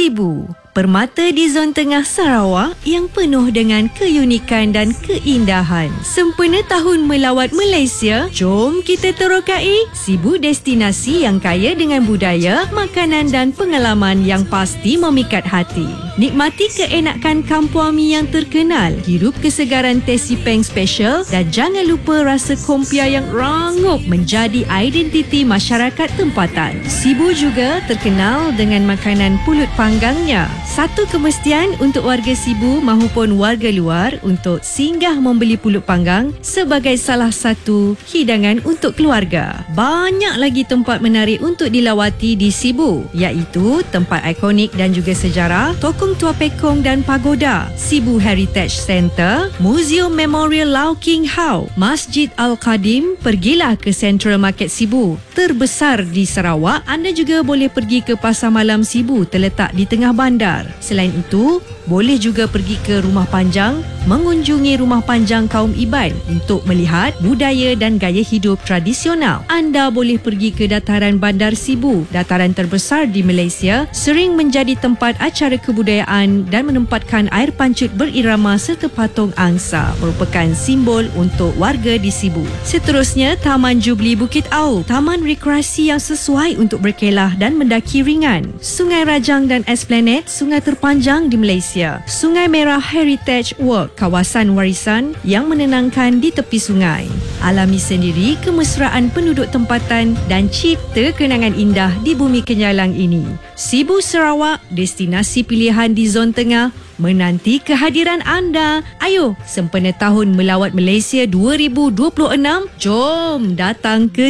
Sibu, permata di zon tengah Sarawak yang penuh dengan keunikan dan keindahan. Sempena tahun melawat Malaysia, jom kita terokai Sibu, destinasi yang kaya dengan budaya, makanan dan pengalaman yang pasti memikat hati. Nikmati keenakan kampung mi yang terkenal, hirup kesegaran teh sipeng special dan jangan lupa rasa kompia yang rangup menjadi identiti masyarakat tempatan. Sibu juga terkenal dengan makanan pulut panggangnya. Satu kemestian untuk warga Sibu mahupun warga luar untuk singgah membeli pulut panggang sebagai salah satu hidangan untuk keluarga. Banyak lagi tempat menarik untuk dilawati di Sibu, iaitu tempat ikonik dan juga sejarah, Tokong Tua Pekong dan Pagoda, Sibu Heritage Centre, Museum Memorial Lau King Hau, Masjid Al-Qadim. Pergilah ke Central Market Sibu, terbesar di Sarawak. Anda juga boleh pergi ke Pasar Malam Sibu, terletak di tengah bandar. Selain itu, boleh juga pergi ke Rumah Panjang, mengunjungi Rumah Panjang kaum Iban untuk melihat budaya dan gaya hidup tradisional. Anda boleh pergi ke Dataran Bandar Sibu, dataran terbesar di Malaysia, sering menjadi tempat acara kebudayaan dan menempatkan air pancut berirama serta patung angsa, merupakan simbol untuk warga di Sibu. Seterusnya, Taman Jubli Bukit Au, taman rekreasi yang sesuai untuk berkelah dan mendaki ringan. Sungai Rajang dan Esplanade, sungai terpanjang di Malaysia. Sungai Merah Heritage Walk, kawasan warisan yang menenangkan di tepi sungai. Alami sendiri kemesraan penduduk tempatan dan cipta kenangan indah di bumi kenyalang ini. Sibu Sarawak, destinasi pilihan di zon tengah, menanti kehadiran anda. Ayo, sempena tahun melawat Malaysia 2026, jom datang ke